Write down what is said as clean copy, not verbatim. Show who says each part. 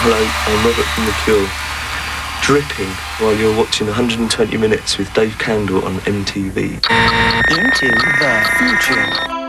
Speaker 1: Hello, I'm Robert from The Cure. Dripping while you're watching 120 Minutes with Dave Candle on MTV.
Speaker 2: Into the future.